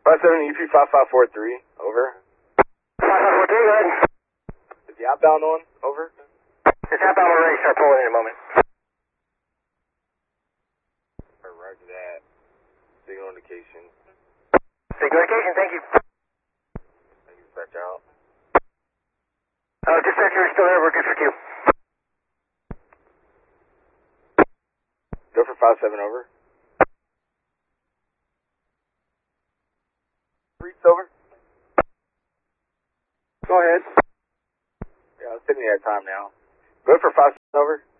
57 EP 5543, over. 5543, go ahead. Is the outbound on? Over. This outbound, we're ready to start pulling in a moment. Roger that. Signal indication. Signal indication, thank you. Thank you, dispatch out. Dispatcher is still there, we're good for two. Go for 57, over. Reach over. Go ahead. Yeah, I'm sitting at time now. Go for 57, over.